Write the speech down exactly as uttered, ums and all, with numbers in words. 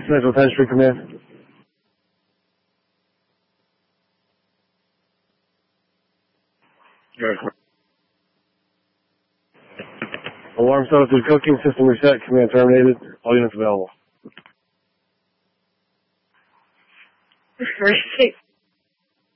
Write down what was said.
Central ten Street Command. Good. Alarm started through cooking, system reset, command terminated. All units available. Mercy.